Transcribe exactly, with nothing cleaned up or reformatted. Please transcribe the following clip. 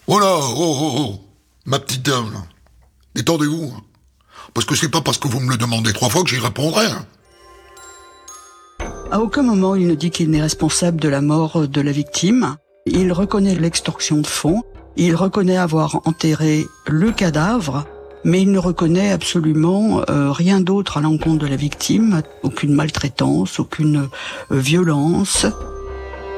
Oh là, oh, oh, oh, ma petite dame, là. Détendez-vous. Hein. Parce que c'est pas parce que vous me le demandez trois fois que j'y répondrai. Hein. À aucun moment il ne dit qu'il n'est responsable de la mort de la victime. Il reconnaît l'extorsion de fonds. Il reconnaît avoir enterré le cadavre, mais il ne reconnaît absolument euh, rien d'autre à l'encontre de la victime, aucune maltraitance, aucune euh, violence.